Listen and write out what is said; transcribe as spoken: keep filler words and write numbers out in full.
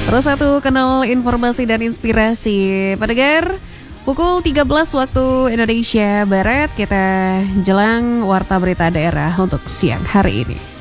Terus satu kenal informasi dan inspirasi. Pendengar, pukul tiga belas waktu Indonesia Barat kita jelang warta berita daerah untuk siang hari ini.